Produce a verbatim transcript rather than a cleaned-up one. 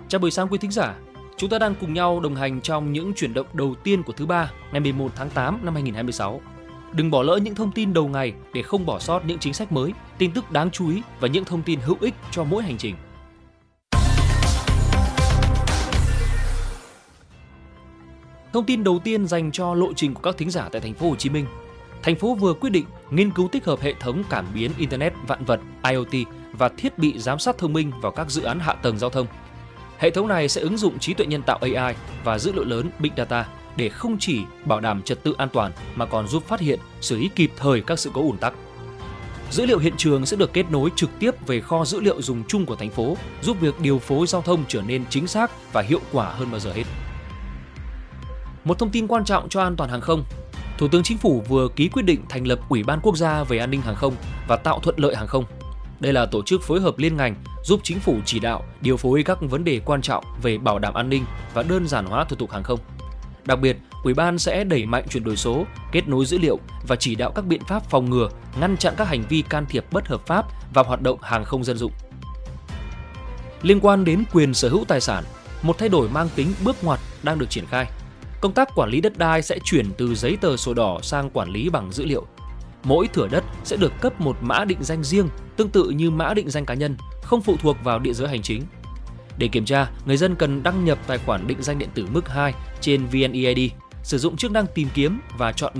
Chào buổi sáng quý thính giả. Chúng ta đang cùng nhau đồng hành trong những chuyển động đầu tiên của thứ ba, ngày mười một tháng tám năm hai nghìn không trăm hai mươi sáu. Đừng bỏ lỡ những thông tin đầu ngày để không bỏ sót những chính sách mới, tin tức đáng chú ý và những thông tin hữu ích cho mỗi hành trình. Thông tin đầu tiên dành cho lộ trình của các thính giả tại thành phố Hồ Chí Minh. Thành phố vừa quyết định nghiên cứu tích hợp hệ thống cảm biến Internet vạn vật I O T và thiết bị giám sát thông minh vào các dự án hạ tầng giao thông. Hệ thống này sẽ ứng dụng trí tuệ nhân tạo A I và dữ liệu lớn Big Data để không chỉ bảo đảm trật tự an toàn mà còn giúp phát hiện, xử lý kịp thời các sự cố ùn tắc. Dữ liệu hiện trường sẽ được kết nối trực tiếp về kho dữ liệu dùng chung của thành phố, giúp việc điều phối giao thông trở nên chính xác và hiệu quả hơn bao giờ hết. Một thông tin quan trọng cho an toàn hàng không. Thủ tướng Chính phủ vừa ký quyết định thành lập Ủy ban Quốc gia về an ninh hàng không và tạo thuận lợi hàng không. Đây là tổ chức phối hợp liên ngành giúp Chính phủ chỉ đạo, điều phối các vấn đề quan trọng về bảo đảm an ninh và đơn giản hóa thủ tục hàng không. Đặc biệt, Ủy ban sẽ đẩy mạnh chuyển đổi số, kết nối dữ liệu và chỉ đạo các biện pháp phòng ngừa, ngăn chặn các hành vi can thiệp bất hợp pháp vào hoạt động hàng không dân dụng. Liên quan đến quyền sở hữu tài sản, một thay đổi mang tính bước ngoặt đang được triển khai. Công tác quản lý đất đai sẽ chuyển từ giấy tờ sổ đỏ sang quản lý bằng dữ liệu. Mỗi thửa đất sẽ được cấp một mã định danh riêng, tương tự như mã định danh cá nhân, không phụ thuộc vào địa giới hành chính. Để kiểm tra, người dân cần đăng nhập tài khoản định danh điện tử mức hai trên vê en e i đê, sử dụng chức năng tìm kiếm và chọn